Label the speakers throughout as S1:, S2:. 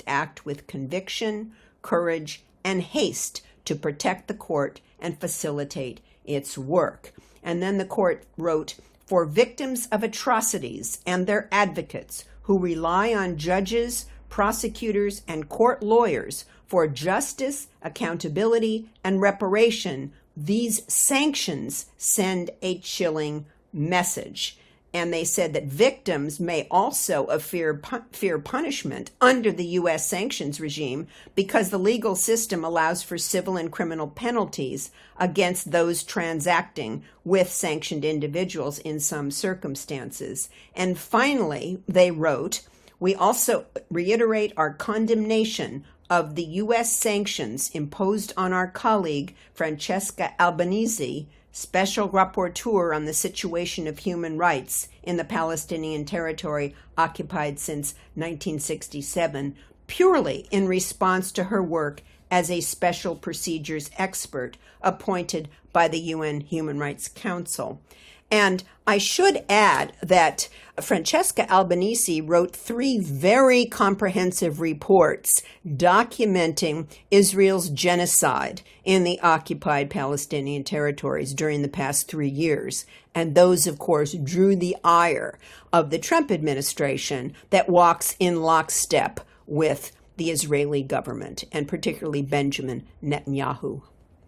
S1: act with conviction, courage, and haste to protect the court and facilitate its work. And then the court wrote, for victims of atrocities and their advocates who rely on judges, prosecutors, and court lawyers for justice, accountability, and reparation, these sanctions send a chilling message. And they said that victims may also fear punishment under the U.S. sanctions regime because the legal system allows for civil and criminal penalties against those transacting with sanctioned individuals in some circumstances. And finally, they wrote, we also reiterate our condemnation of the U.S. sanctions imposed on our colleague Francesca Albanese, Special Rapporteur on the Situation of Human Rights in the Palestinian territory occupied since 1967, purely in response to her work as a special procedures expert appointed by the UN Human Rights Council. And I should add that Francesca Albanese wrote 3 very comprehensive reports documenting Israel's genocide in the occupied Palestinian territories during the past 3 years. And those, of course, drew the ire of the Trump administration that walks in lockstep with the Israeli government, and particularly Benjamin Netanyahu.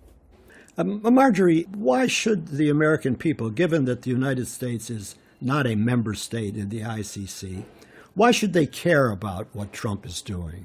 S2: Marjorie, why should the American people, given that the United States is not a member state in the ICC, why should they care about what Trump is doing?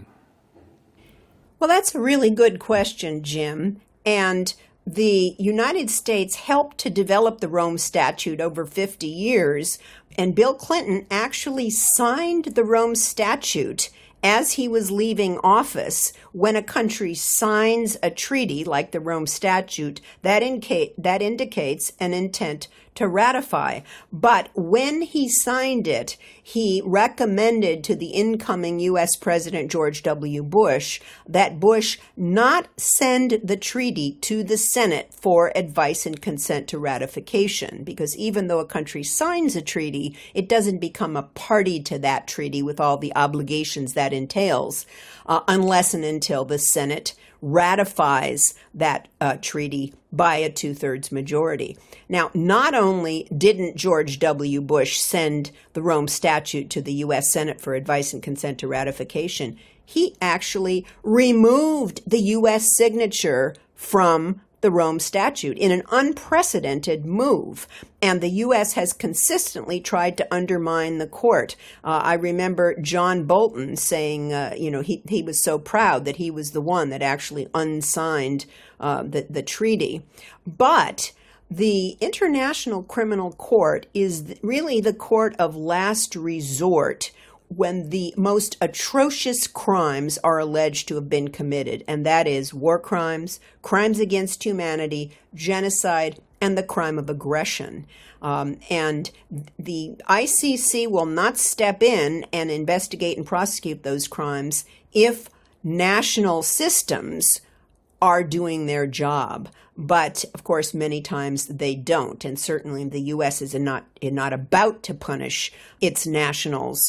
S1: Well, that's a really good question, Jim. And the United States helped to develop the Rome Statute over 50 years, and Bill Clinton actually signed the Rome Statute as he was leaving office. When a country signs a treaty like the Rome Statute, that indicates an intent to ratify. But when he signed it, he recommended to the incoming U.S. President George W. Bush that Bush not send the treaty to the Senate for advice and consent to ratification, because even though a country signs a treaty, it doesn't become a party to that treaty with all the obligations that entails, unless and until the Senate ratifies that treaty by a 2/3 majority. Now, not only didn't George W. Bush send the Rome Statute to the U.S. Senate for advice and consent to ratification, he actually removed the U.S. signature from the Rome Statute in an unprecedented move. And the U.S. has consistently tried to undermine the court. I remember John Bolton saying, he was so proud that he was the one that actually unsigned the treaty. But the International Criminal Court is really the court of last resort when the most atrocious crimes are alleged to have been committed, and that is war crimes, crimes against humanity, genocide, and the crime of aggression. And the ICC will not step in and investigate and prosecute those crimes if national systems are doing their job. But, of course, many times they don't, and certainly the U.S. is not about to punish its nationals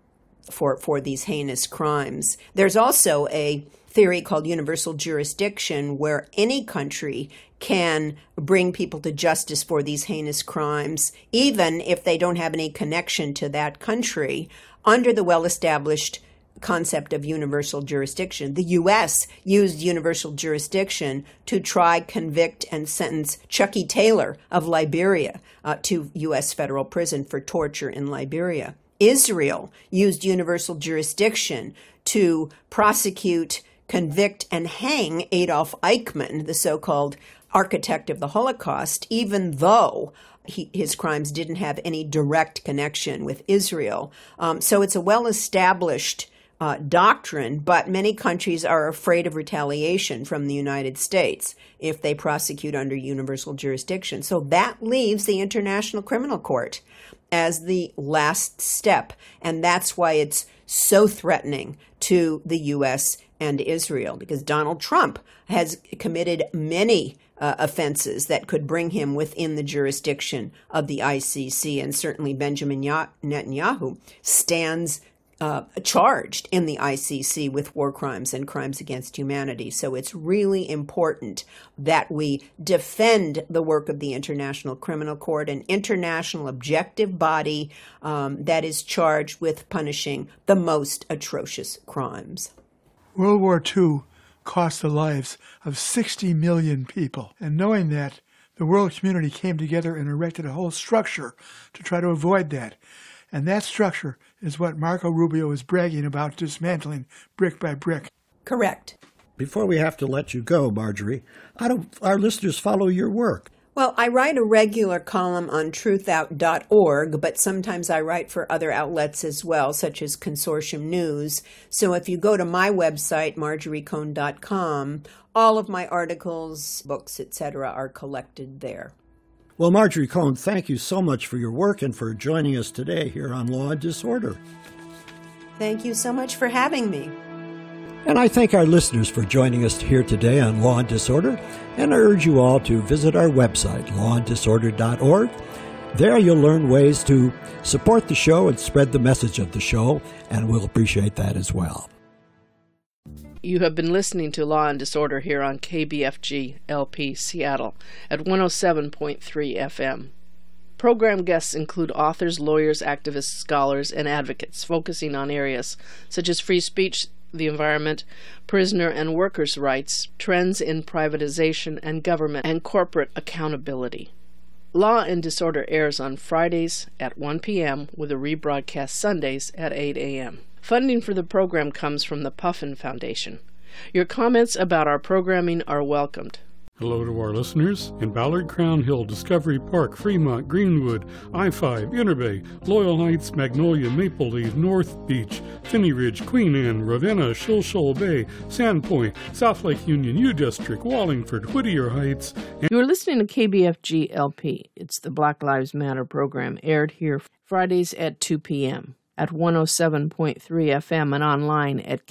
S1: for these heinous crimes. There's also a theory called universal jurisdiction, where any country can bring people to justice for these heinous crimes, even if they don't have any connection to that country, under the well-established concept of universal jurisdiction. The U.S. used universal jurisdiction to try, convict, and sentence Chucky Taylor of Liberia to U.S. federal prison for torture in Liberia. Israel used universal jurisdiction to prosecute, convict, and hang Adolf Eichmann, the so-called architect of the Holocaust, even though his crimes didn't have any direct connection with Israel. So it's a well-established doctrine, but many countries are afraid of retaliation from the United States if they prosecute under universal jurisdiction. So that leaves the International Criminal Court as the last step, and that's why it's so threatening to the U.S. and Israel, because Donald Trump has committed many offenses that could bring him within the jurisdiction of the ICC, and certainly Benjamin Netanyahu stands charged in the ICC with war crimes and crimes against humanity. So it's really important that we defend the work of the International Criminal Court, an international objective body that is charged with punishing the most atrocious crimes.
S3: World War II cost the lives of 60 million people. And knowing that, the world community came together and erected a whole structure to try to avoid that. And that structure is what Marco Rubio is bragging about dismantling brick by brick.
S1: Correct.
S2: Before we have to let you go, Marjorie, how do our listeners follow your work?
S1: Well, I write a regular column on truthout.org, but sometimes I write for other outlets as well, such as Consortium News. So if you go to my website, marjoriecohn.com, all of my articles, books, etc. are collected there.
S2: Well, Marjorie Cohn, thank you so much for your work and for joining us today here on Law and Disorder.
S1: Thank you so much for having me.
S2: And I thank our listeners for joining us here today on Law and Disorder, and I urge you all to visit our website, lawanddisorder.org. There you'll learn ways to support the show and spread the message of the show, and we'll appreciate that as well.
S4: You have been listening to Law and Disorder here on KBFG LP Seattle at 107.3 FM. Program guests include authors, lawyers, activists, scholars, and advocates focusing on areas such as free speech, the environment, prisoner and workers' rights, trends in privatization and government, and corporate accountability. Law and Disorder airs on Fridays at 1 p.m. with a rebroadcast Sundays at 8 a.m. Funding for the program comes from the Puffin Foundation. Your comments about our programming are welcomed.
S5: Hello to our listeners in Ballard, Crown Hill, Discovery Park, Fremont, Greenwood, I-5, Interbay, Loyal Heights, Magnolia, Maple Leaf, North Beach, Finney Ridge, Queen Anne, Ravenna, Shoal Bay, Sandpoint, South Lake Union, U District, Wallingford, Whittier Heights.
S4: You are listening to KBFG LP. It's the Black Lives Matter program aired here Fridays at 2 p.m. at 107.3 FM and online at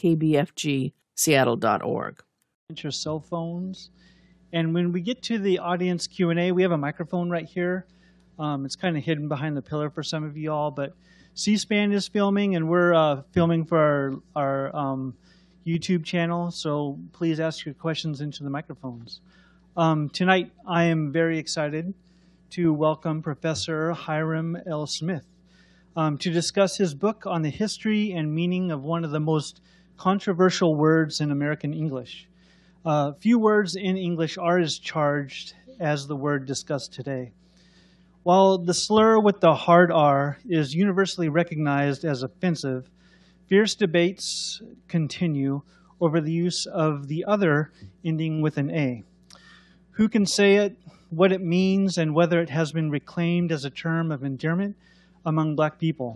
S4: kbfgseattle.org.
S6: Your cell phones. And when we get to the audience Q&A, we have a microphone right here. It's kind of hidden behind the pillar for some of you all, but C-SPAN is filming, and we're filming for our YouTube channel, so please ask your questions into the microphones. Tonight, I am very excited to welcome Professor Hyrum L. Smith to discuss his book on the history and meaning of one of the most controversial words in American English. Few words in English are as charged as the word discussed today. While the slur with the hard R is universally recognized as offensive, fierce debates continue over the use of the other ending with an A. Who can say it, what it means, and whether it has been reclaimed as a term of endearment among Black people?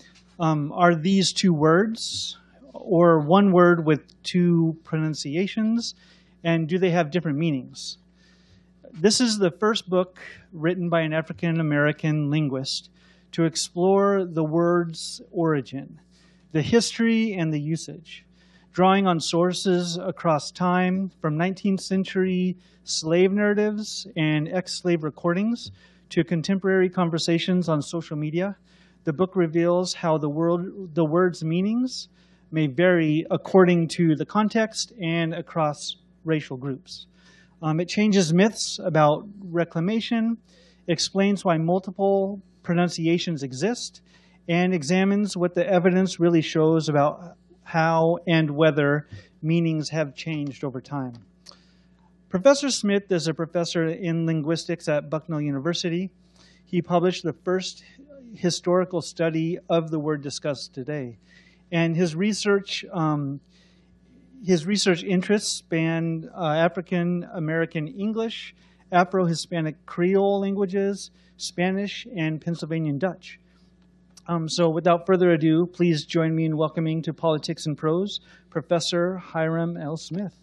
S6: Are these two words, or one word with two pronunciations? And do they have different meanings? This is the first book written by an African-American linguist to explore the word's origin, the history, and the usage, drawing on sources across time from 19th century slave narratives and ex-slave recordings to contemporary conversations on social media. The book reveals how the word's meanings may vary according to the context and across racial groups. It changes myths about reclamation, explains why multiple pronunciations exist, and examines what the evidence really shows about how and whether meanings have changed over time. Professor Smith is a professor in linguistics at Bucknell University. He published the first historical study of the word discussed today. And his research interests span African American English, Afro-Hispanic Creole languages, Spanish, and Pennsylvanian Dutch. So without further ado, please join me in welcoming to Politics and Prose, Professor Hyrum L. Smith.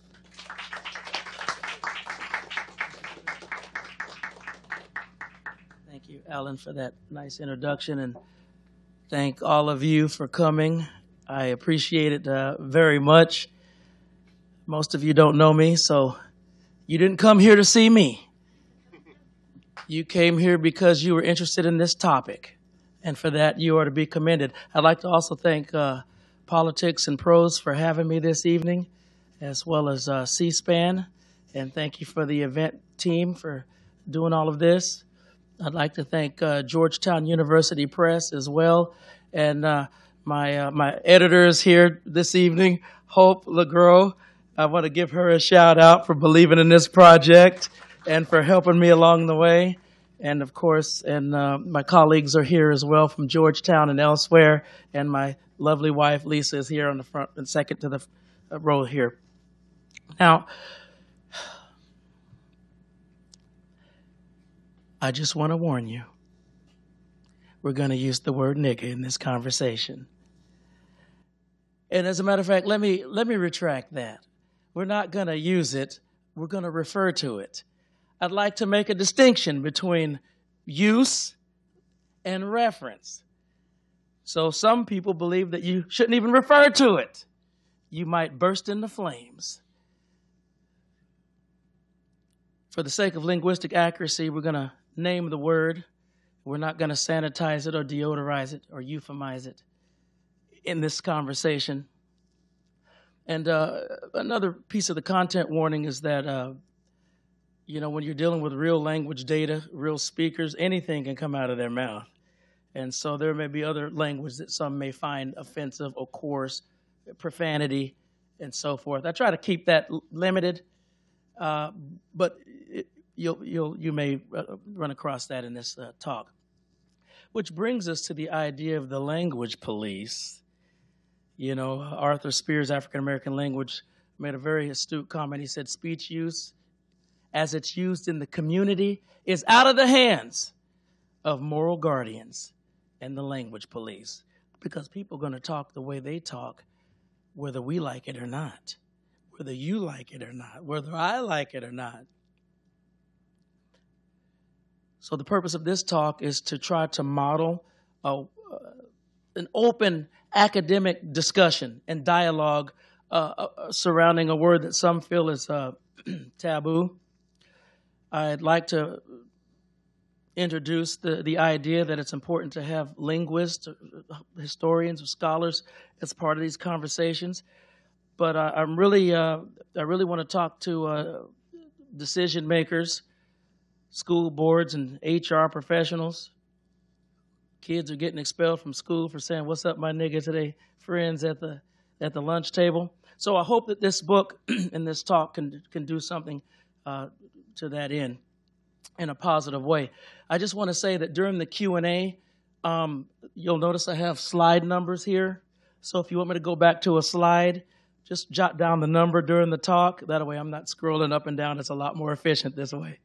S7: Thank you, Alan, for that nice introduction, and thank all of you for coming. I appreciate it very much. Most of you don't know me, so you didn't come here to see me. You came here because you were interested in this topic, and for that you are to be commended. I'd like to also thank Politics and Prose for having me this evening, as well as C-SPAN. And thank you for the event team for doing all of this. I'd like to thank Georgetown University Press as well, and my editors here this evening, Hope LeGros. I want to give her a shout out for believing in this project and for helping me along the way. And of course, my colleagues are here as well from Georgetown and elsewhere, and my lovely wife Lisa is here on the front and second to the row here. Now, I just want to warn you, we're going to use the word nigga in this conversation. And as a matter of fact, let me retract that. We're not going to use it, we're going to refer to it. I'd like to make a distinction between use and reference. So some people believe that you shouldn't even refer to it. You might burst into flames. For the sake of linguistic accuracy, we're going to name the word. We're not going to sanitize it or deodorize it or euphemize it in this conversation. And another piece of the content warning is that, when you're dealing with real language data, real speakers, anything can come out of their mouth. And so there may be other language that some may find offensive or coarse, profanity, and so forth. I try to keep that limited, but you may run across that in this talk. Which brings us to the idea of the language police. Arthur Spears, African American Language, made a very astute comment. He said, speech use, as it's used in the community, is out of the hands of moral guardians and the language police. Because people are going to talk the way they talk, whether we like it or not, whether you like it or not, whether I like it or not. So the purpose of this talk is to try to model an open academic discussion and dialogue surrounding a word that some feel is taboo. I'd like to introduce the idea that it's important to have linguists, historians, or scholars as part of these conversations. But I really want to talk to decision makers, school boards, and HR professionals. Kids are getting expelled from school for saying, "What's up, my nigga?" to their friends at the lunch table. So I hope that this book and this talk can do something to that end in a positive way. I just want to say that during the Q&A, you'll notice I have slide numbers here. So if you want me to go back to a slide, just jot down the number during the talk. That way I'm not scrolling up and down. It's a lot more efficient this way.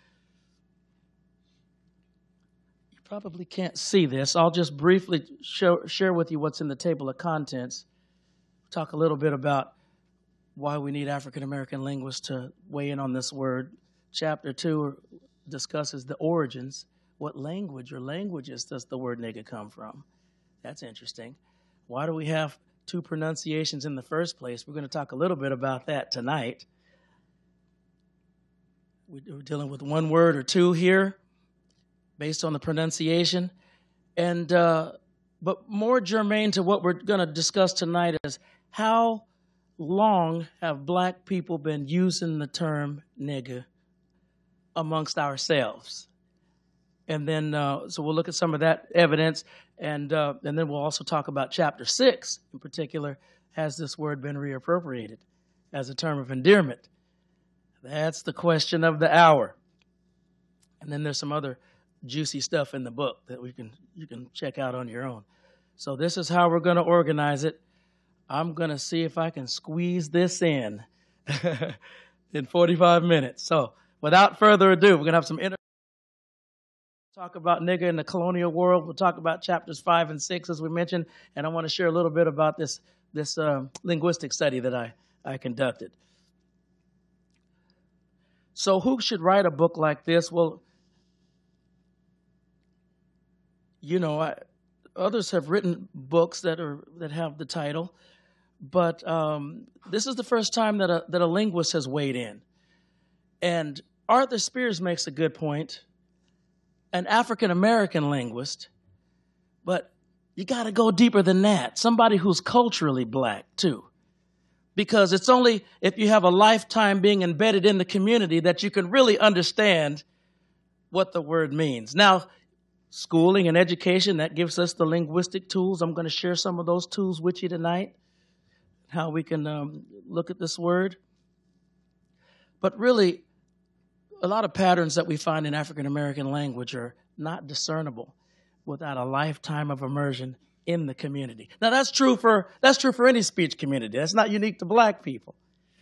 S7: You probably can't see this. I'll just briefly share with you what's in the table of contents. Talk a little bit about why we need African American linguists to weigh in on this word. Chapter 2 discusses the origins. What language or languages does the word nigga come from? That's interesting. Why do we have two pronunciations in the first place? We're going to talk a little bit about that tonight. We're dealing with one word or two here based on the pronunciation. And but more germane to what we're going to discuss tonight is how long have black people been using the term nigga amongst ourselves? And then, so we'll look at some of that evidence, and then we'll also talk about Chapter 6 in particular. Has this word been reappropriated as a term of endearment? That's the question of the hour. And then there's some other juicy stuff in the book that you can check out on your own. So this is how we're going to organize it. I'm going to see if I can squeeze this in 45 minutes. So without further ado, we're going to have some talk about nigger in the colonial world. We'll talk about chapters 5 and 6, as we mentioned, and I want to share a little bit about this linguistic study that I conducted. So who should write a book like this? Well, others have written books that have the title, but this is the first time that a linguist has weighed in. And Arthur Spears makes a good point, an African-American linguist, but You got to go deeper than that. Somebody who's culturally black, too. Because it's only if you have a lifetime being embedded in the community that you can really understand what the word means. Now, schooling and education, that gives us the linguistic tools. I'm going to share some of those tools with you tonight, how we can look at this word. But really, a lot of patterns that we find in African American language are not discernible without a lifetime of immersion in the community. Now, that's true for any speech community. That's not unique to black people.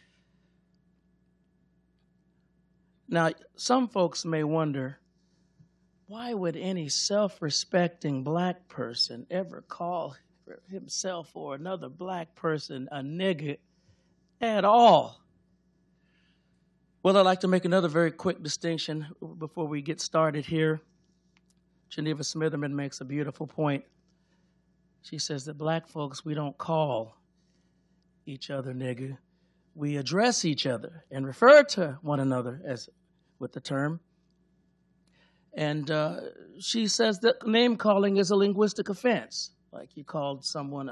S7: Now, some folks may wonder, why would any self-respecting black person ever call himself or another black person a nigger at all? Well, I'd like to make another very quick distinction before we get started here. Geneva Smitherman makes a beautiful point. She says that black folks, we don't call each other nigger. We address each other and refer to one another as with the term. And she says that name calling is a linguistic offense. Like you called someone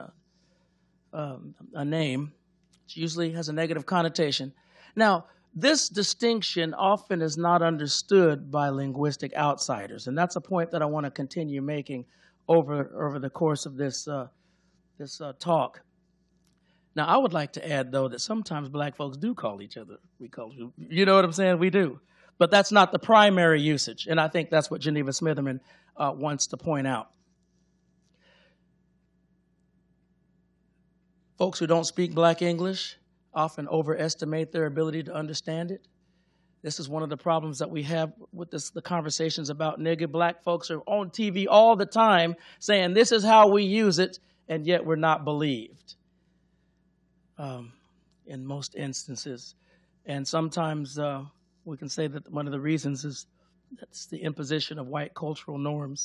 S7: a name, it usually has a negative connotation. Now, this distinction often is not understood by linguistic outsiders, and that's a point that I want to continue making over the course of this talk. Now, I would like to add, though, that sometimes black folks do call each other. You know what I'm saying? We do. But that's not the primary usage, and I think that's what Geneva Smitherman wants to point out. Folks who don't speak black English often overestimate their ability to understand it. This is one of the problems that we have with the conversations about nigger. Black folks are on TV all the time saying this is how we use it, and yet we're not believed in most instances. And sometimes we can say that one of the reasons is that's the imposition of white cultural norms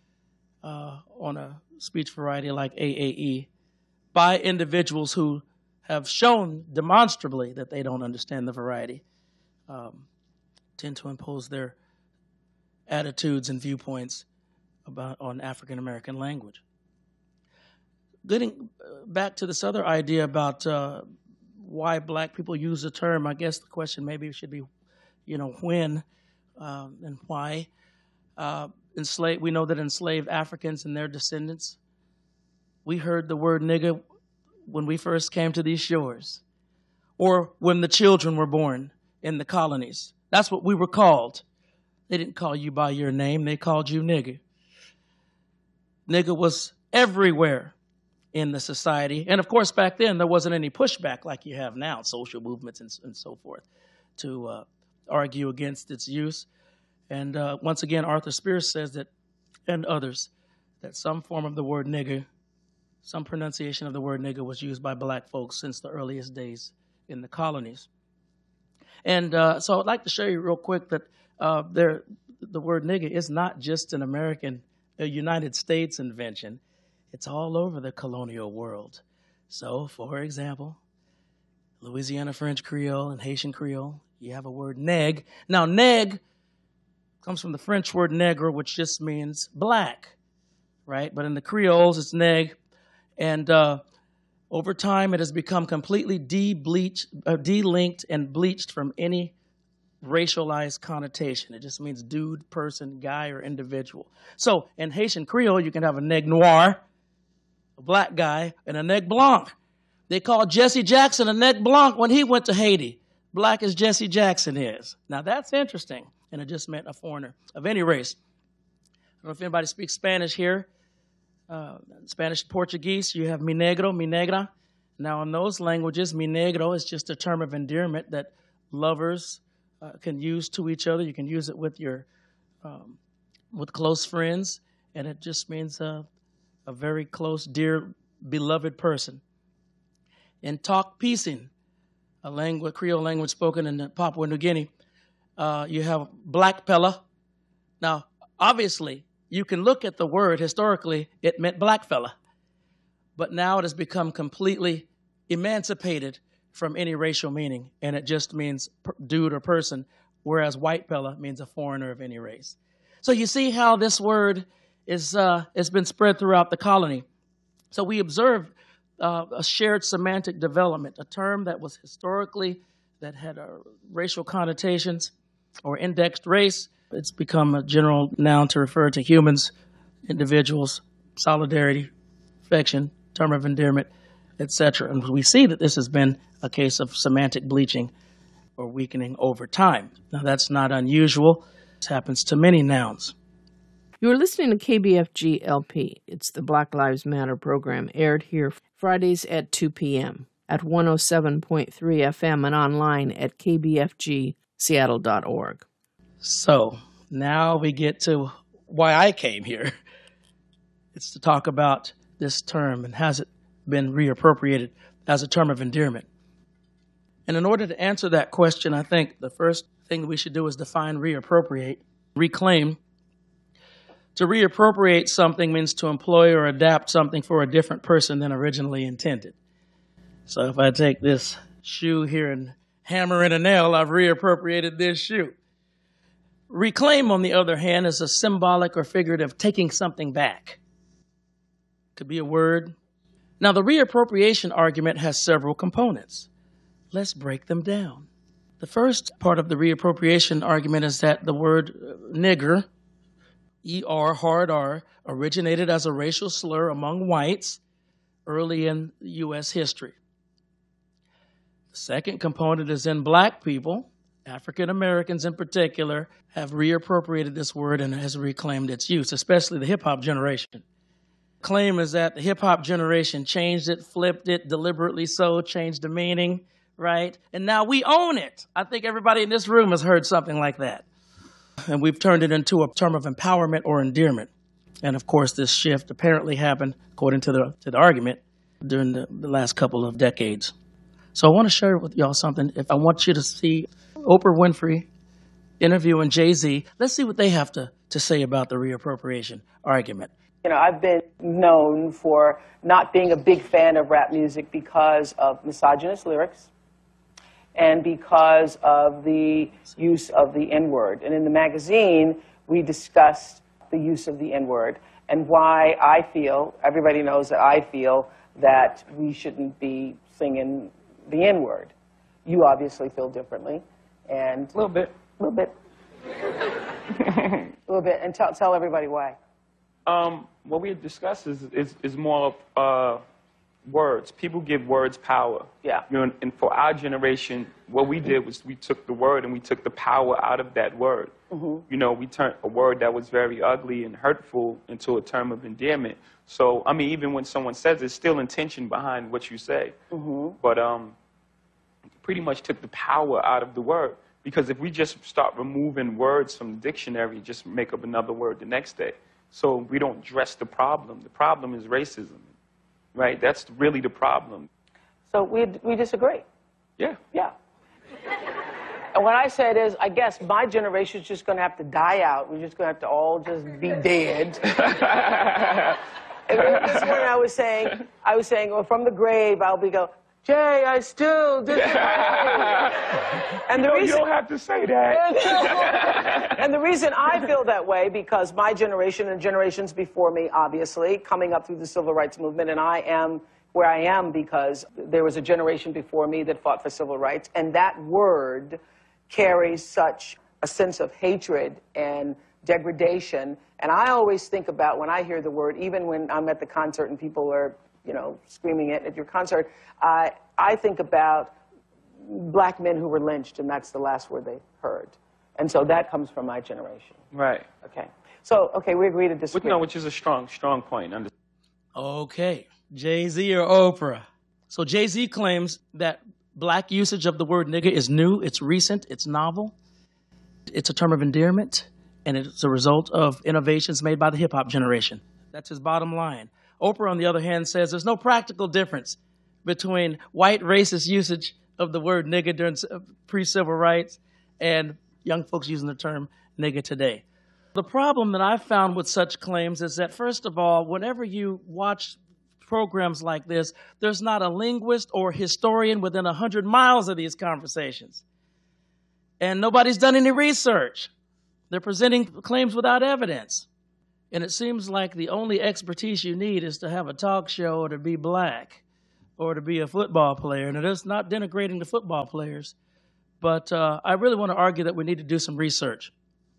S7: on a speech variety like AAE by individuals who have shown demonstrably that they don't understand the variety, tend to impose their attitudes and viewpoints on African American language. Getting back to this other idea about why black people use the term, I guess the question maybe should be, when and why. We know that enslaved Africans and their descendants, we heard the word nigger when we first came to these shores, or when the children were born in the colonies. That's what we were called. They didn't call you by your name. They called you nigger. Nigger was everywhere in the society. And, of course, back then there wasn't any pushback like you have now, social movements and so forth, to argue against its use. And once again, Arthur Spears says that, and others, that some form of the word nigger, some pronunciation of the word nigger was used by black folks since the earliest days in the colonies. And so I'd like to show you real quick that the word nigger is not just a United States invention. It's all over the colonial world. So, for example, Louisiana French Creole and Haitian Creole, you have a word neg. Now, neg comes from the French word nègre, which just means black, right? But in the Creoles, it's neg. And over time, it has become completely delinked and bleached from any racialized connotation. It just means dude, person, guy, or individual. So in Haitian Creole, you can have a nègre noir, a black guy, and a nègre blanc. They called Jesse Jackson a nègre blanc when he went to Haiti, black as Jesse Jackson is. Now that's interesting, and it just meant a foreigner of any race. I don't know if anybody speaks Spanish here. Spanish and Portuguese, you have mi negro, mi negra. Now, in those languages, mi negro is just a term of endearment that lovers can use to each other. You can use it with with close friends, and it just means a very close, dear, beloved person. In Tok Pisin, a Creole language spoken in Papua New Guinea, you have black fella. Now, obviously, you can look at the word. Historically, it meant black fella. But now it has become completely emancipated from any racial meaning, and it just means dude or person, whereas white fella means a foreigner of any race. So you see how this word has been spread throughout the colony. So we observed a shared semantic development, a term that was historically, that had racial connotations or indexed race. It's become a general noun to refer to humans, individuals, solidarity, affection, term of endearment, etc. And we see that this has been a case of semantic bleaching or weakening over time. Now, that's not unusual. This happens to many nouns.
S4: You are listening to KBFG LP. It's the Black Lives Matter program, aired here Fridays at 2 p.m. at 107.3 FM and online at kbfgseattle.org.
S7: So now we get to why I came here. It's to talk about this term and has it been reappropriated as a term of endearment. And in order to answer that question, I think the first thing we should do is define reappropriate, reclaim. To reappropriate something means to employ or adapt something for a different person than originally intended. So if I take this shoe here and hammer in a nail, I've reappropriated this shoe. Reclaim, on the other hand, is a symbolic or figurative taking something back. Could be a word. Now, the reappropriation argument has several components. Let's break them down. The first part of the reappropriation argument is that the word nigger, E-R, hard R, originated as a racial slur among whites early in U.S. history. The second component is in black people. African Americans in particular have reappropriated this word and has reclaimed its use, especially the hip-hop generation. Claim is that the hip-hop generation changed it, flipped it, deliberately so, changed the meaning, right? And now we own it. I think everybody in this room has heard something like that. And we've turned it into a term of empowerment or endearment. And of course, this shift apparently happened, according to the argument, during the last couple of decades. So I want to share with y'all something. If I want you to see Oprah Winfrey interviewing Jay-Z, let's see what they have to say about the reappropriation argument.
S8: You know, I've been known for not being a big fan of rap music because of misogynist lyrics and because of the use of the N-word. And in the magazine, we discussed the use of the N-word and why I feel, everybody knows that I feel, that we shouldn't be singing the N-word. You obviously feel differently. And
S9: A little bit.
S8: A little bit. A little bit. And tell everybody why.
S9: What we had discussed is more of words. People give words power.
S8: Yeah.
S9: You know, and for our generation, what we did was we took the word and we took the power out of that word. Mm-hmm. You know, we turned a word that was very ugly and hurtful into a term of endearment. So, I mean, even when someone says there's still intention behind what you say. Mm-hmm. But pretty much took the power out of the word. Because if we just start removing words from the dictionary, just make up another word the next day. So we don't address the problem. The problem is racism, right? That's really the problem.
S8: So we disagree.
S9: Yeah.
S8: Yeah. And what I said is, I guess my generation's just going to have to die out. We're just going to have to all just be dead. And this morning I was saying, well, from the grave, I'll be go, Jay, I still disagree. And the reason,
S9: you don't have to say that.
S8: And the reason I feel that way, because my generation and generations before me, obviously, coming up through the civil rights movement, and I am where I am because there was a generation before me that fought for civil rights, and that word carries such a sense of hatred and degradation. And I always think about, when I hear the word, even when I'm at the concert and people are, you know, screaming it at your concert, I think about black men who were lynched, and that's the last word they heard. And so that comes from my generation.
S9: Right.
S8: Okay. So, okay, we agree to disagree.
S9: No, which is a strong point.
S7: Okay. Jay-Z or Oprah? So Jay-Z claims that black usage of the word nigger is new, it's recent, it's novel, it's a term of endearment, and it's a result of innovations made by the hip-hop generation. That's his bottom line. Oprah, on the other hand, says there's no practical difference between white racist usage of the word nigger during pre-civil rights and young folks using the term nigger today. The problem that I've found with such claims is that, first of all, whenever you watch programs like this, there's not a linguist or historian within 100 miles of these conversations. And nobody's done any research. They're presenting claims without evidence. And it seems like the only expertise you need is to have a talk show or to be black or to be a football player. And it is not denigrating the football players, but I really want to argue that we need to do some research.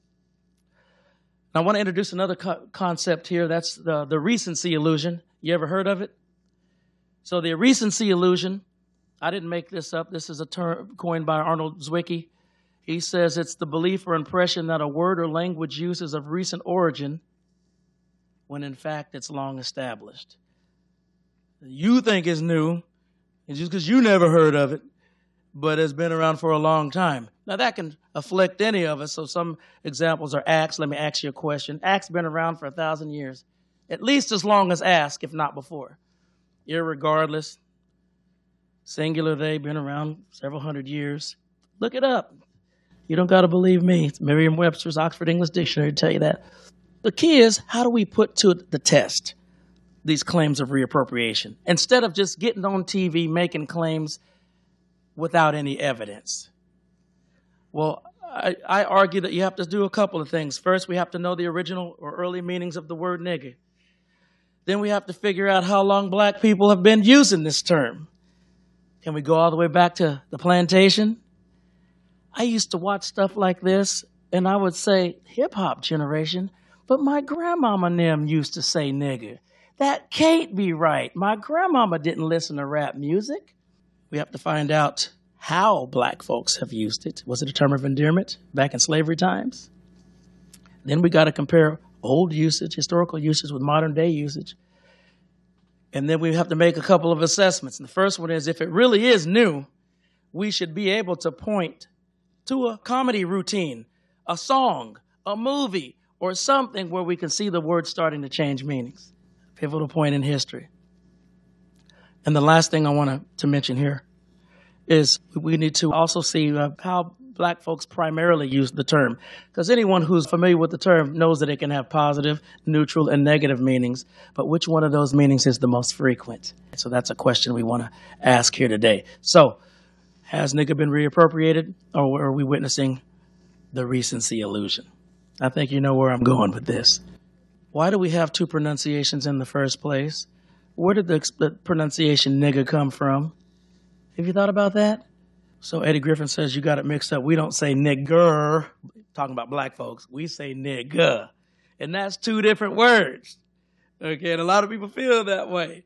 S7: Now, I want to introduce another concept here. That's the recency illusion. You ever heard of it? So the recency illusion, I didn't make this up. This is a term coined by Arnold Zwicky. He says it's the belief or impression that a word or language use is of recent origin when in fact it's long established. You think it's new, it's just because you never heard of it, but it's been around for a long time. Now that can afflict any of us. So some examples are Acts. Let me ask you a question. Acts been around for 1,000 years, at least as long as ask, if not before. Irregardless, singular they, been around several hundred years. Look it up. You don't got to believe me. It's Merriam-Webster's Oxford English Dictionary to tell you that. The key is, how do we put to the test these claims of reappropriation instead of just getting on TV making claims without any evidence? Well, I argue that you have to do a couple of things. First, we have to know the original or early meanings of the word nigger. Then we have to figure out how long black people have been using this term. Can we go all the way back to the plantation? I used to watch stuff like this, and I would say, hip-hop generation, but my grandmama and them used to say nigger. That can't be right. My grandmama didn't listen to rap music. We have to find out how black folks have used it. Was it a term of endearment back in slavery times? Then we got to compare old usage, historical usage, with modern day usage. And then we have to make a couple of assessments. And the first one is, if it really is new, we should be able to point to a comedy routine, a song, a movie, or something where we can see the word starting to change meanings. Pivotal point in history. And the last thing I want to mention here is we need to also see how black folks primarily use the term. Because anyone who's familiar with the term knows that it can have positive, neutral, and negative meanings. But which one of those meanings is the most frequent? So that's a question we want to ask here today. So, has nigger been reappropriated, or are we witnessing the recency illusion? I think you know where I'm going with this. Why do we have two pronunciations in the first place? Where did the pronunciation nigger come from? Have you thought about that? So Eddie Griffin says you got it mixed up. We don't say nigger, talking about black folks. We say nigga. And that's two different words. Okay, and a lot of people feel that way.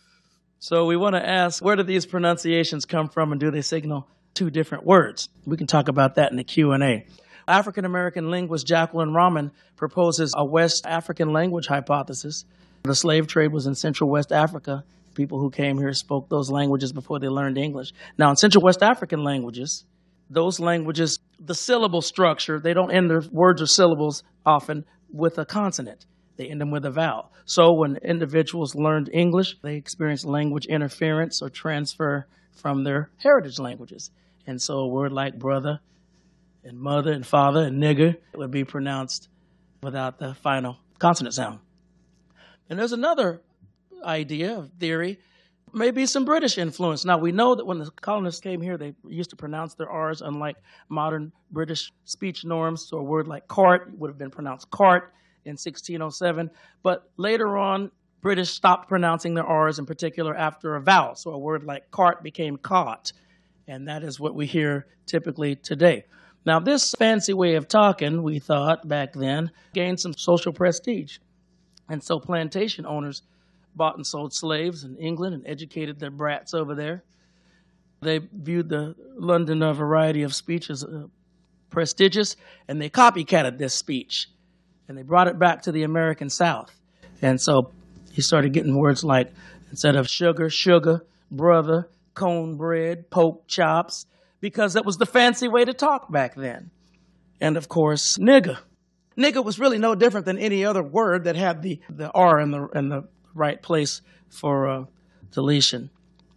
S7: So we want to ask, where do these pronunciations come from, and do they signal two different words? We can talk about that in the Q&A. African-American linguist Jacqueline Rahman proposes a West African language hypothesis. The slave trade was in Central West Africa. People who came here spoke those languages before they learned English. Now, in Central West African languages, those languages, the syllable structure, they don't end their words or syllables often with a consonant. They end them with a vowel. So when individuals learned English, they experienced language interference or transfer from their heritage languages. And so a word like brother and mother and father and nigger would be pronounced without the final consonant sound. And there's another idea, theory, maybe some British influence. Now, we know that when the colonists came here, they used to pronounce their R's unlike modern British speech norms. So a word like cart would have been pronounced cart in 1607. But later on, British stopped pronouncing their R's, in particular after a vowel. So a word like cart became caught. And that is what we hear typically today. Now, this fancy way of talking, we thought back then, gained some social prestige. And so plantation owners bought and sold slaves in England and educated their brats over there. They viewed the London variety of speech as prestigious, and they copycatted this speech. And they brought it back to the American South. And so you started getting words like, instead of sugar, sugar, brother, cornbread, pork chops, because that was the fancy way to talk back then. And of course, nigger. Nigger was really no different than any other word that had the R in the right place for deletion.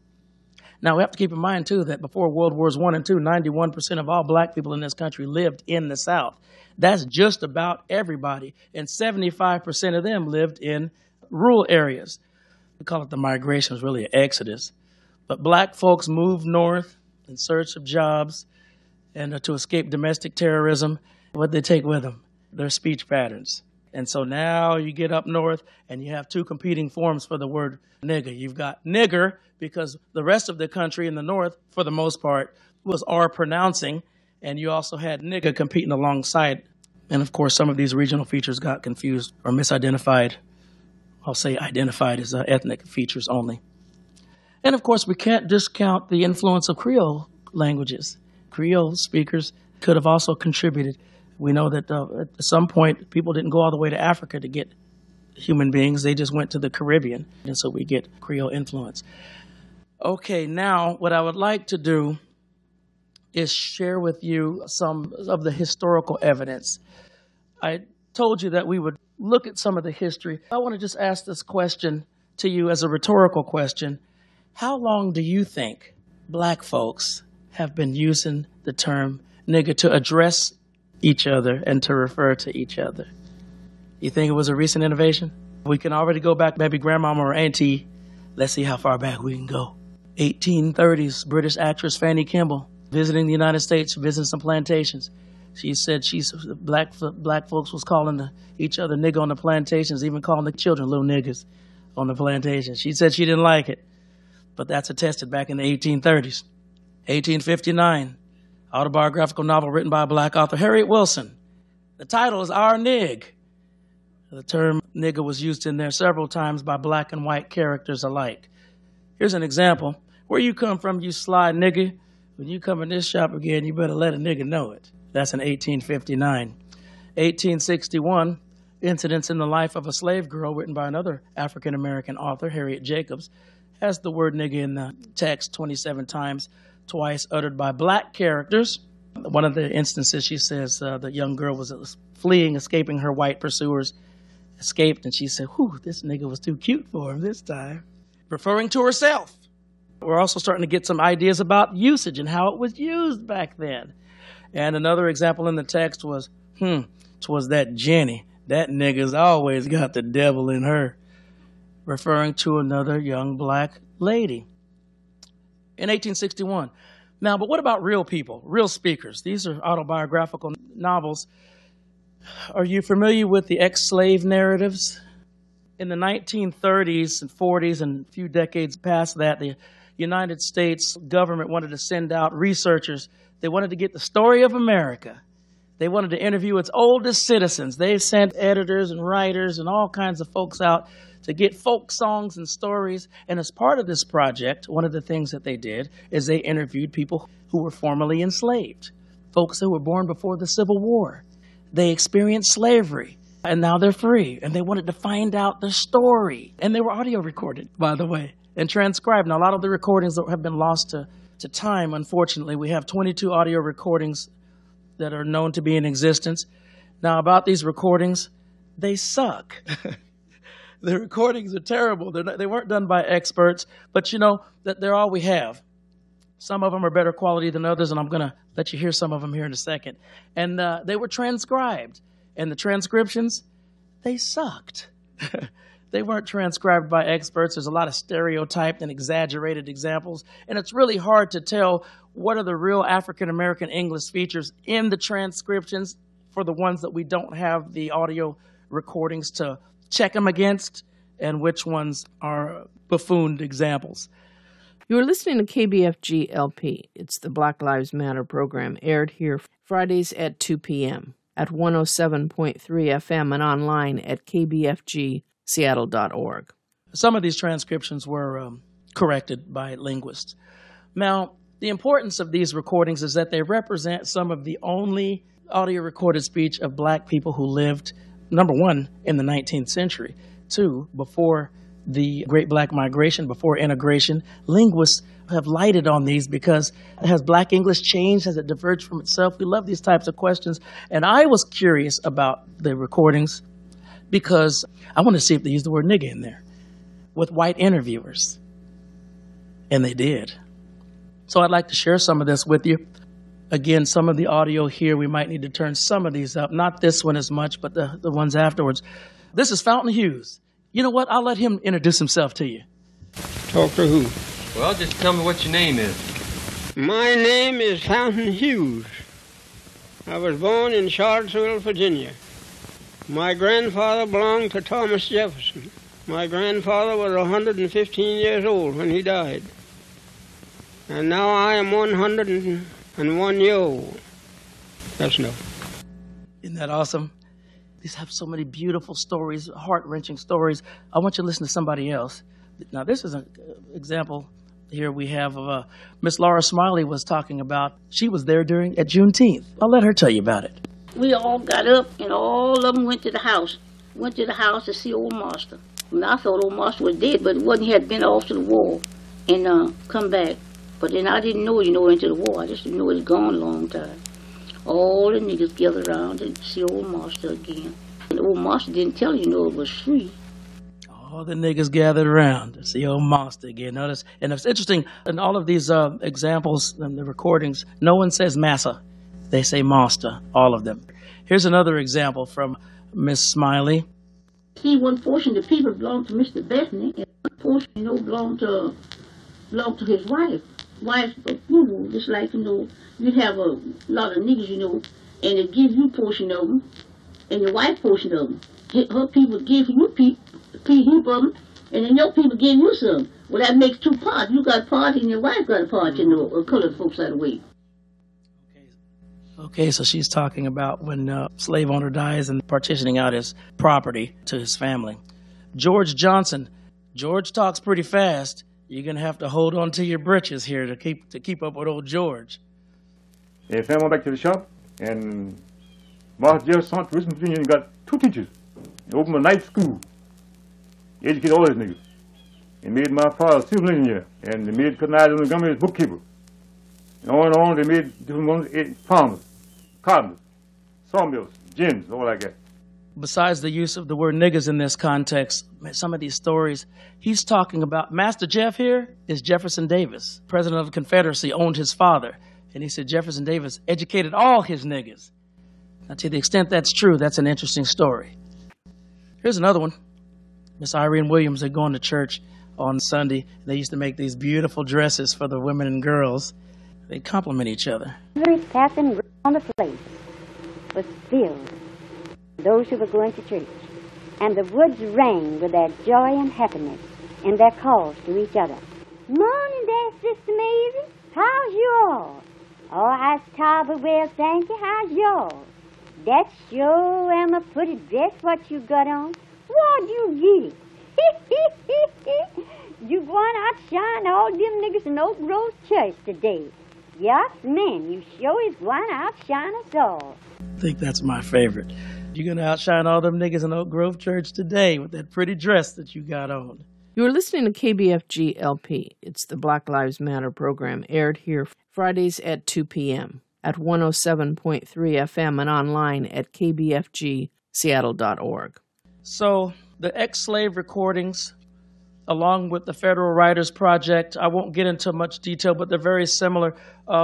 S7: Now, we have to keep in mind, too, that before World Wars I and II, 91% of all black people in this country lived in the South. That's just about everybody. And 75% of them lived in rural areas. We call it the migration. It's really an exodus. But black folks moved north in search of jobs and to escape domestic terrorism. What did they take with them? Their speech patterns. And so now you get up north and you have two competing forms for the word nigger. You've got nigger because the rest of the country in the north, for the most part, was R pronouncing. And you also had nigger competing alongside. And of course, some of these regional features got confused or misidentified. I'll say identified as ethnic features only. And of course, we can't discount the influence of Creole languages. Creole speakers could have also contributed. We know that at some point, people didn't go all the way to Africa to get human beings. They just went to the Caribbean. And so we get Creole influence. Okay, now what I would like to do is share with you some of the historical evidence. I told you that we would look at some of the history. I want to just ask this question to you as a rhetorical question. How long do you think black folks have been using the term nigger to address each other and to refer to each other? You think it was a recent innovation? We can already go back, maybe grandmama or auntie. Let's see how far back we can go. 1830s, British actress Fanny Kimball visiting the United States, visiting some plantations. She said black folks was calling each other nigger on the plantations, even calling the children little niggers on the plantations. She said she didn't like it, but that's attested back in the 1830s. 1859, autobiographical novel written by a black author, Harriet Wilson. The title is Our Nig. The term nigger was used in there several times by black and white characters alike. Here's an example. Where you come from, you sly nigger. When you come in this shop again, you better let a nigger know it. That's in 1859. 1861, Incidents in the Life of a Slave Girl, written by another African-American author, Harriet Jacobs, has the word nigger in the text 27 times, twice uttered by black characters. One of the instances, she says the young girl was fleeing, escaping her white pursuers, escaped, and she said, whew, this nigger was too cute for him this time, referring to herself. We're also starting to get some ideas about usage and how it was used back then. And another example in the text was, 'twas that Jenny. That nigger's always got the devil in her, referring to another young black lady. In 1861. Now, but what about real people, real speakers? These are autobiographical novels. Are you familiar with the ex-slave narratives? In the 1930s and 40s and a few decades past that, the United States government wanted to send out researchers. They wanted to get the story of America. They wanted to interview its oldest citizens. They sent editors and writers and all kinds of folks out to get folk songs and stories. And as part of this project, one of the things that they did is they interviewed people who were formerly enslaved, folks who were born before the Civil War. They experienced slavery, and now they're free. And they wanted to find out the story. And they were audio recorded, by the way, and transcribed. Now, a lot of the recordings have been lost to time, unfortunately. We have 22 audio recordings that are known to be in existence. Now, about these recordings, they suck. The recordings are terrible. They weren't done by experts, but you know, that they're all we have. Some of them are better quality than others, and I'm going to let you hear some of them here in a second. And they were transcribed, and the transcriptions, they sucked. They weren't transcribed by experts. There's a lot of stereotyped and exaggerated examples, and it's really hard to tell what are the real African-American English features in the transcriptions for the ones that we don't have the audio recordings to check them against, and which ones are buffooned examples.
S4: You are listening to KBFG LP. It's the Black Lives Matter program, aired here Fridays at 2 p.m. at 107.3 FM and online at kbfgseattle.org.
S7: Some of these transcriptions were corrected by linguists. Now, the importance of these recordings is that they represent some of the only audio recorded speech of black people who lived, number one, in the 19th century, two, before the Great Black Migration, before integration. Linguists have lighted on these because has Black English changed? Has it diverged from itself? We love these types of questions. And I was curious about the recordings because I wanted to see if they used the word nigger in there with white interviewers. And they did. So I'd like to share some of this with you. Again, some of the audio here, we might need to turn some of these up. Not this one as much, but the ones afterwards. This is Fountain Hughes. You know what? I'll let him introduce himself to you.
S10: Talk to who?
S11: Well, just tell me what your name is.
S10: My name is Fountain Hughes. I was born in Charlottesville, Virginia. My grandfather belonged to Thomas Jefferson. My grandfather was 115 years old when he died. And now I am 101 years old. That's enough.
S7: Isn't that awesome? These have so many beautiful stories, heart-wrenching stories. I want you to listen to somebody else. Now, this is an example here we have of Miss Laura Smiley was talking about. She was there at Juneteenth. I'll let her tell you about it.
S12: We all got up, and all of them went to the house. Went to the house to see old Master. And I thought old Master was dead, but it wasn't. He had been off to the war and come back. But then I didn't know, into the war. I just didn't know he was gone a long time. All the niggas gathered around to see old Master again. And old Master didn't tell it was free.
S7: All the niggas gathered around to see old Master again. Notice, and it's interesting, in all of these examples and the recordings, no one says Massa. They say Master, all of them. Here's another example from Miss Smiley.
S12: See, one portion of the people belonged to Mr. Bethany, and one portion, belonged to his wife. Wife, just like, you'd have a lot of niggas, and they give you a portion of them, and the wife portion of them. Her people give you a heap of them, and then your people give you some. Well, that makes two parts. You got a part, and your wife got a part, colored folks out of the way.
S7: Okay, so she's talking about when a slave owner dies and partitioning out his property to his family. George Johnson. George talks pretty fast. You're going to have to hold on to your britches here to keep up with old George.
S13: They sent one back to the shop, and Martha Jefferson, Richmond, Virginia, got two teachers. They opened a night school. They educated all these niggas. They made my father a civil engineer, and they made Cotton Eye Montgomery as bookkeeper. And on, they made different ones, farmers, carpenters, sawmills, gins, all like that.
S7: Besides the use of the word niggas in this context, some of these stories, he's talking about, Master Jeff here is Jefferson Davis, president of the Confederacy, owned his father. And he said Jefferson Davis educated all his niggas. Now, to the extent that's true, that's an interesting story. Here's another one. Miss Irene Williams had gone to church on Sunday. They used to make these beautiful dresses for the women and girls. They compliment each other.
S14: Every passing on the place was filled with those who were going to church, and the woods rang with their joy and happiness and their calls to each other. Morning there, Sister Maisie. How's yours? Oh, I tolerable well, thank you. How's yours? That sure am a pretty dress what you got on. What'd you get it? You going outshine all them niggas in Oak Grove Church today. Yes, man, you sure is going to outshine us all.
S7: I think that's my favorite. You're going to outshine all them niggas in Oak Grove Church today with that pretty dress that you got on.
S4: You are listening to KBFG LP. It's the Black Lives Matter program, aired here Fridays at 2 p.m. at 107.3 FM and online at kbfgseattle.org.
S7: So the ex-slave recordings, along with the Federal Writers Project, I won't get into much detail, but they're very similar.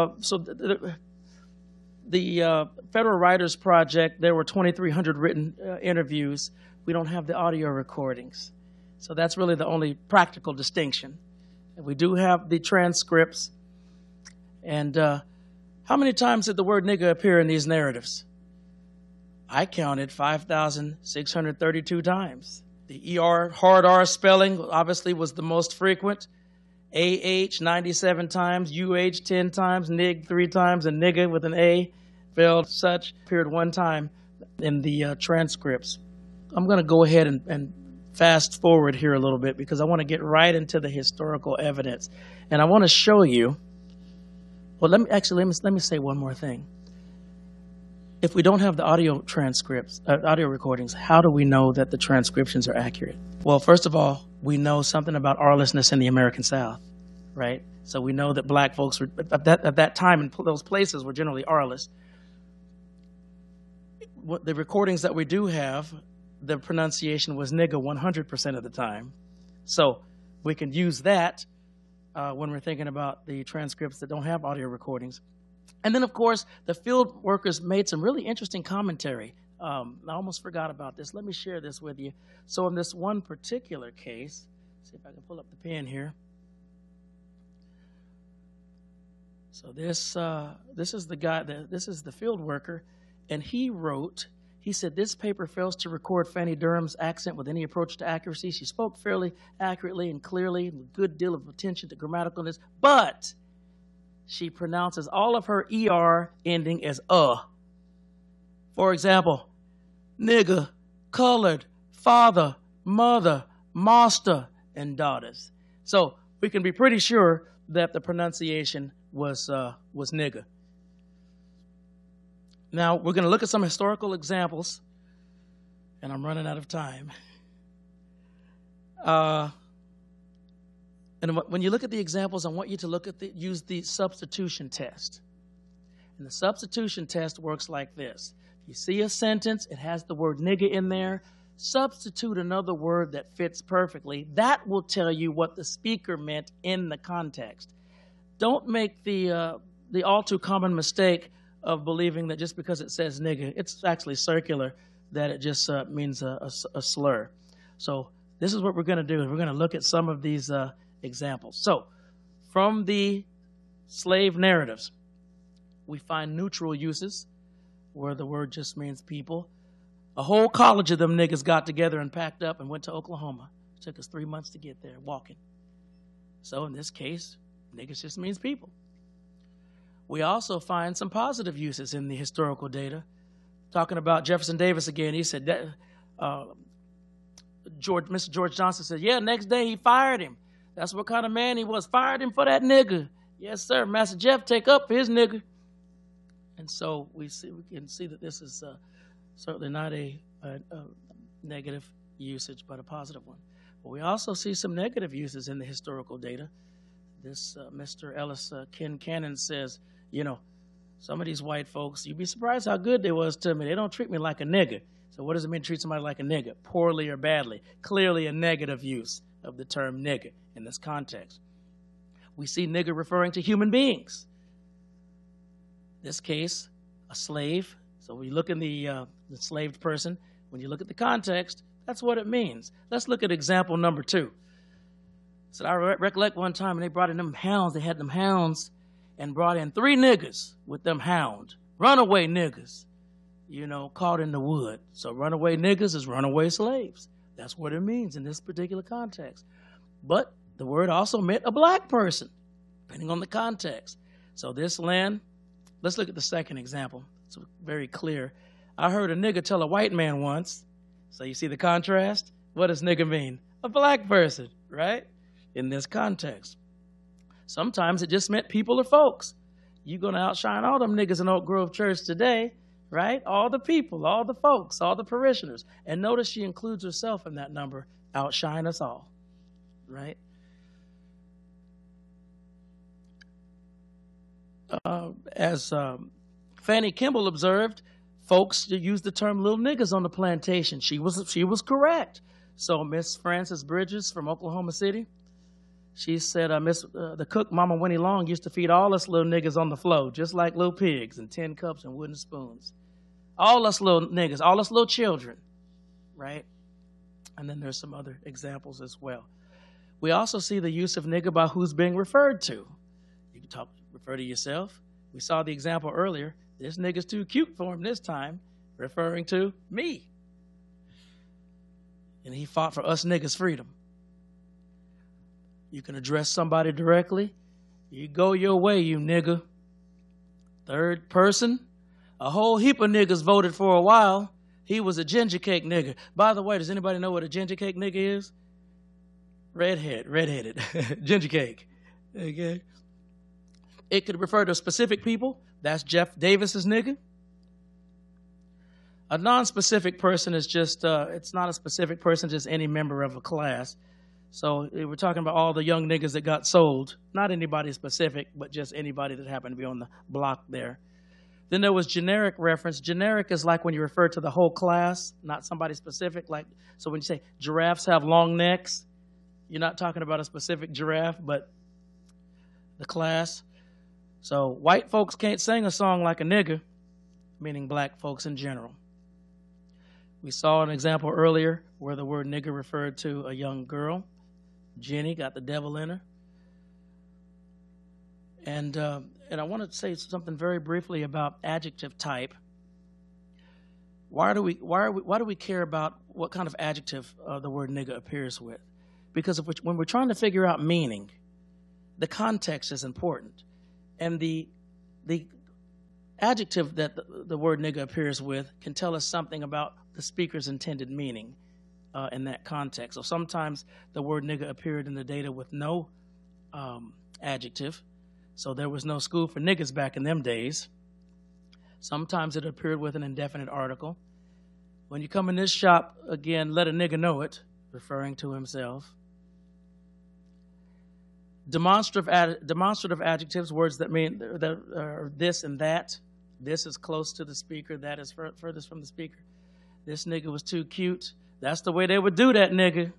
S7: The Federal Writers Project, there were 2,300 written interviews. We don't have the audio recordings. So that's really the only practical distinction. And we do have the transcripts. And how many times did the word nigger appear in these narratives? I counted 5,632 times. The ER, hard R spelling obviously was the most frequent. AH 97 times, UH 10 times, NIG 3 times, and nigger with an A, spelled such, appeared one time in the transcripts. I'm going to go ahead and fast forward here a little bit because I want to get right into the historical evidence. And I want to show you, well, let me say one more thing. If we don't have the audio transcripts, audio recordings, how do we know that the transcriptions are accurate? Well, first of all, we know something about arlessness in the American South, right? So we know that black folks were, at that time in those places were generally arless. The recordings that we do have, the pronunciation was nigger 100% of the time. So we can use that when we're thinking about the transcripts that don't have audio recordings. And then, of course, the field workers made some really interesting commentary. I almost forgot about this. Let me share this with you. So in this one particular case, see if I can pull up the pen here. So this is the guy, this is the field worker, and he wrote He said, this paper fails to record Fanny Durham's accent with any approach to accuracy. She spoke fairly accurately and clearly, with a good deal of attention to grammaticalness, but she pronounces all of her ER ending as For example, nigger, colored, father, mother, master, and daughters. So we can be pretty sure that the pronunciation was nigger. Now, we're going to look at some historical examples, and I'm running out of time. And when you look at the examples, I want you to use the substitution test. And the substitution test works like this. If you see a sentence, it has the word nigger in there, substitute another word that fits perfectly. That will tell you what the speaker meant in the context. Don't make the all too common mistake of believing that just because it says nigger, it's actually circular, that it just means a slur. So this is what we're going to do. We're going to look at some of these examples. So from the slave narratives, we find neutral uses where the word just means people. A whole college of them niggas got together and packed up and went to Oklahoma. It took us 3 months to get there walking. So in this case, niggas just means people. We also find some positive uses in the historical data. Talking about Jefferson Davis again, he said, Mr. George Johnson said, yeah, next day he fired him. That's what kind of man he was. Fired him for that nigger. Yes, sir. Master Jeff, take up his nigger. And so we can see that this is certainly not a negative usage, but a positive one. But we also see some negative uses in the historical data. This Mr. Ellis Ken Cannon says, you know, some of these white folks, you'd be surprised how good they was to me. They don't treat me like a nigger. So what does it mean to treat somebody like a nigger? Poorly or badly? Clearly a negative use of the term nigger in this context. We see nigger referring to human beings. This case, a slave. So when you look in the enslaved person, when you look at the context, that's what it means. Let's look at example number 2. So I recollect one time when they brought in them hounds, they had them hounds and brought in 3 niggers with them hound. Runaway niggers, you know, caught in the wood. So runaway niggers is runaway slaves. That's what it means in this particular context. But the word also meant a black person, depending on the context. So this land, let's look at the second example. It's very clear. I heard a nigger tell a white man once. So you see the contrast? What does nigger mean? A black person, right? In this context. Sometimes it just meant people or folks. You're going to outshine all them niggas in Oak Grove Church today, right? All the people, all the folks, all the parishioners. And notice she includes herself in that number, outshine us all, right? As Fanny Kimball observed, folks used the term little niggas on the plantation. She was correct. So Miss Frances Bridges from Oklahoma City, she said, the cook, Mama Winnie Long, used to feed all us little niggas on the floor, just like little pigs, in tin cups and wooden spoons. All us little niggas, all us little children, right? And then there's some other examples as well. We also see the use of nigger by who's being referred to. You can refer to yourself. We saw the example earlier. This nigger's too cute for him this time, referring to me. And he fought for us niggas' freedom. You can address somebody directly. You go your way, you nigger. Third person, a whole heap of niggas voted for a while. He was a ginger cake nigger. By the way, does anybody know what a ginger cake nigger is? Redheaded, ginger cake. Okay. It could refer to specific people. That's Jeff Davis's nigger. A non-specific person is just, it's not a specific person, just any member of a class. So we're talking about all the young niggas that got sold. Not anybody specific, but just anybody that happened to be on the block there. Then there was generic reference. Generic is like when you refer to the whole class, not somebody specific. Like, so when you say giraffes have long necks, you're not talking about a specific giraffe, but the class. So white folks can't sing a song like a nigger, meaning black folks in general. We saw an example earlier where the word nigger referred to a young girl. Jenny got the devil in her. And I want to say something very briefly about adjective type. Why do we care about what kind of adjective the word nigger appears with? Because when we're trying to figure out meaning, the context is important, and the adjective that the word nigger appears with can tell us something about the speaker's intended meaning in that context. So sometimes the word nigger appeared in the data with no adjective, so there was no school for niggas back in them days. Sometimes it appeared with an indefinite article. When you come in this shop, again, let a nigger know it, referring to himself. Demonstrative adjectives, words that mean that are this and that. This is close to the speaker. That is furthest from the speaker. This nigga was too cute. That's the way they would do that, nigga.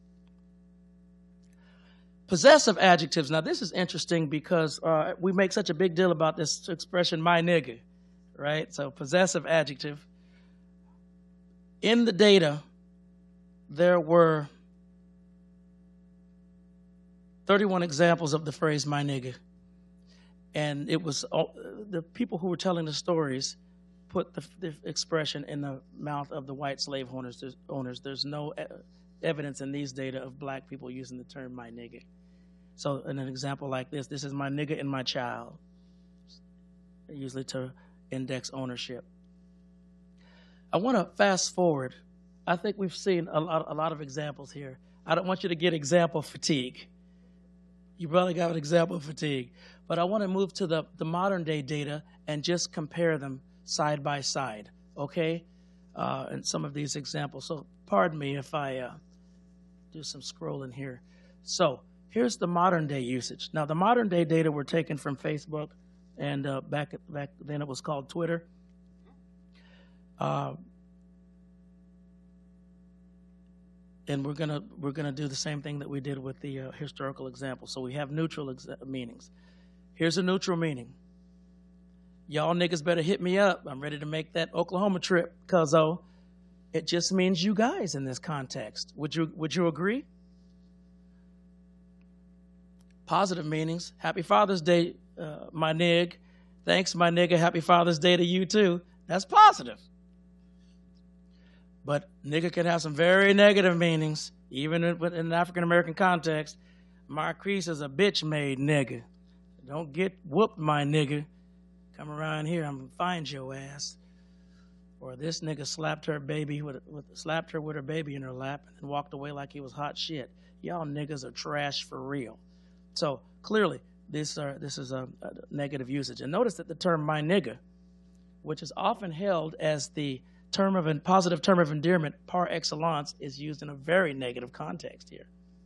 S7: Possessive adjectives. Now, this is interesting because we make such a big deal about this expression, my nigga, right? So, possessive adjective. In the data, there were 31 examples of the phrase, my nigga. And it was the people who were telling the stories put the expression in the mouth of the white slave owners. There's no evidence in these data of black people using the term my nigga. So in an example like this is my nigga and my child, usually to index ownership. I want to fast forward. I think we've seen a lot of examples here. I don't want you to get example fatigue. You probably got an example fatigue. But I want to move to the modern day data and just compare them side by side, okay? And some of these examples. So pardon me if I do some scrolling here. So here's the modern day usage. Now the modern day data were taken from Facebook, and back then it was called Twitter. And we're gonna do the same thing that we did with the historical example. So we have neutral meanings. Here's a neutral meaning. Y'all niggas better hit me up. I'm ready to make that Oklahoma trip, cuzzo. It just means you guys in this context. Would you agree? Positive meanings. Happy Father's Day, my nig. Thanks, my nigga. Happy Father's Day to you too. That's positive. But nigga can have some very negative meanings, even in an African-American context. Marquise is a bitch-made nigga. Don't get whooped, my nigga. Come around here, I'm gonna find your ass. Or this nigga slapped her with her baby in her lap and then walked away like he was hot shit. Y'all niggas are trash for real. So clearly, this is a negative usage. And notice that the term my nigga, which is often held as the positive term of endearment par excellence, is used in a very negative context here.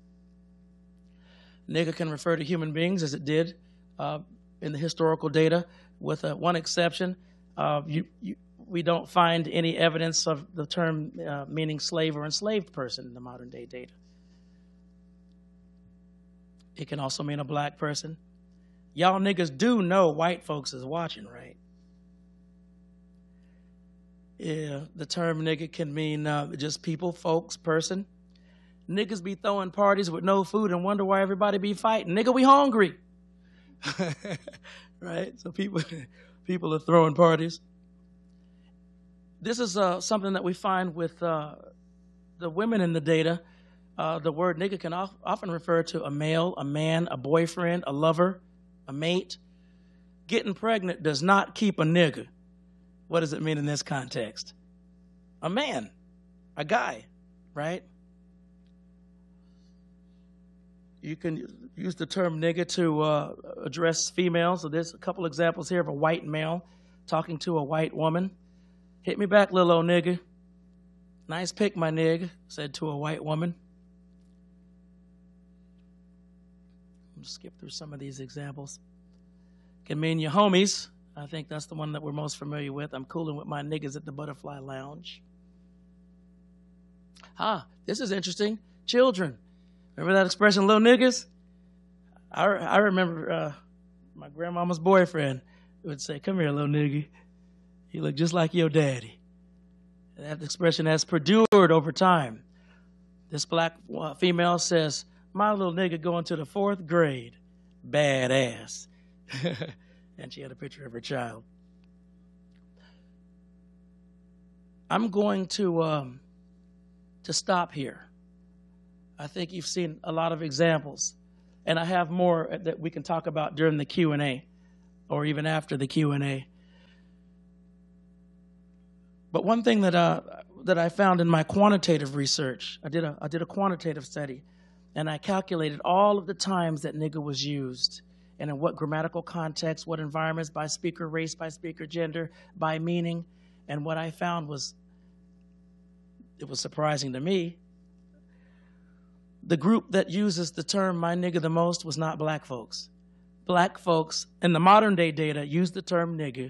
S7: Nigga can refer to human beings as it did in the historical data, with one exception. We don't find any evidence of the term meaning slave or enslaved person in the modern day data. It can also mean a black person. Y'all niggas do know white folks is watching, right? Yeah, the term nigga can mean just people, folks, person. Niggas be throwing parties with no food and wonder why everybody be fighting. Nigga, we hungry. Right? So people are throwing parties. This is something that we find with the women in the data. The word nigga can often refer to a male, a man, a boyfriend, a lover, a mate. Getting pregnant does not keep a nigga. What does it mean in this context? A man, a guy, right? You can use the term nigga to address females. So there's a couple examples here of a white male talking to a white woman. Hit me back, little old nigga. Nice pick, my nigga, said to a white woman. I'm gonna skip through some of these examples. Can mean your homies. I think that's the one that we're most familiar with. I'm cooling with my niggas at the Butterfly Lounge. This is interesting. Children. Remember that expression, little niggas? I remember my grandmama's boyfriend would say, come here, little nigga. You look just like your daddy. That expression has perdured over time. This black female says, my little nigga going to the 4th grade. Badass. And she had a picture of her child. I'm going to stop here. I think you've seen a lot of examples, and I have more that we can talk about during the Q&A or even after the Q&A. But one thing that I found in my quantitative research, I did a quantitative study, and I calculated all of the times that nigger was used and in what grammatical context, what environments, by speaker race, by speaker gender, by meaning. And what I found was, it was surprising to me, the group that uses the term my nigger the most was not black folks. Black folks in the modern day data use the term nigger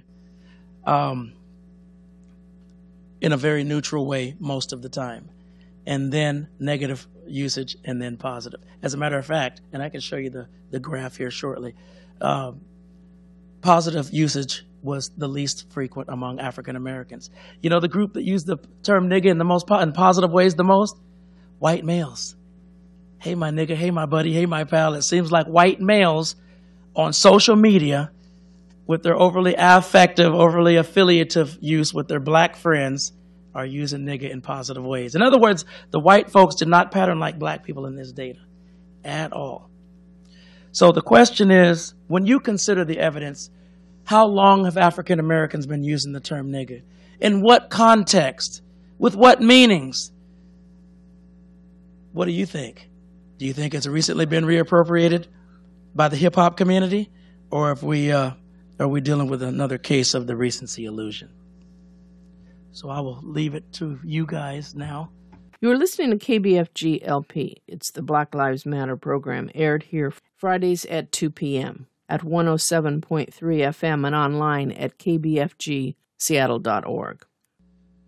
S7: in a very neutral way most of the time, and then negative usage and then positive. As a matter of fact, and I can show you the graph here shortly, positive usage was the least frequent among African Americans. You know the group that used the term nigger in the most in positive ways the most? White males. Hey, my nigger, hey, my buddy, hey, my pal. It seems like white males on social media with their overly affective, overly affiliative use with their black friends are using nigger in positive ways. In other words, the white folks did not pattern like black people in this data at all. So the question is, when you consider the evidence, how long have African Americans been using the term nigger? In what context? With what meanings? What do you think? Do you think it's recently been reappropriated by the hip-hop community? Or are we dealing with another case of the recency illusion? So I will leave it to you guys now.
S4: You are listening to KBFG LP. It's the Black Lives Matter program, aired here Fridays at 2 p.m. at 107.3 FM and online at kbfgseattle.org.